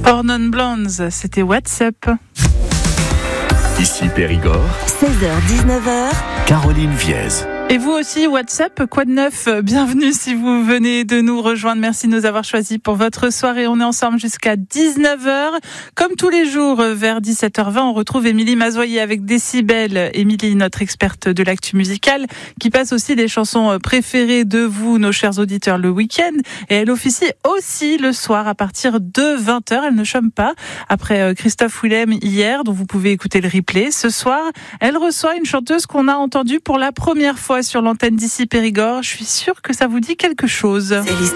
Hornon Blondes, c'était What's Up. Ici Périgord, 16h-19h, Caroline Viez. Et vous aussi, WhatsApp, quoi de neuf? Bienvenue si vous venez de nous rejoindre. Merci de nous avoir choisis pour votre soirée. On est ensemble jusqu'à 19h. Comme tous les jours, vers 17h20, on retrouve Émilie Mazoyer avec Décibel. Émilie, notre experte de l'actu musicale, qui passe aussi les chansons préférées de vous, nos chers auditeurs, le week-end. Et elle officie aussi le soir à partir de 20h. Elle ne chôme pas. Après Christophe Willem hier, dont vous pouvez écouter le replay. Ce soir, elle reçoit une chanteuse qu'on a entendue pour la première fois sur l'antenne d'ici Périgord. Je suis sûre que ça vous dit quelque chose. c'est l'histoire.